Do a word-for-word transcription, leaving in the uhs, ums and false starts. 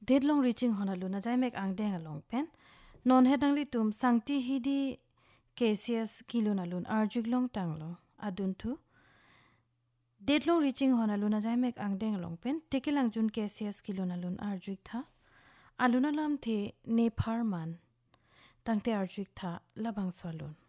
deadlong reaching hona luna jai mek ang deng along pen non hedang li tum sangti hidi kcs kiluna lun arjuk long tanglo adun thu deadlong reaching hona luna jai mek ang deng along pen tekilang jun kcs kiluna lun arjuk tha aluna lam the ne pharman tangte arjuk tha labang swalun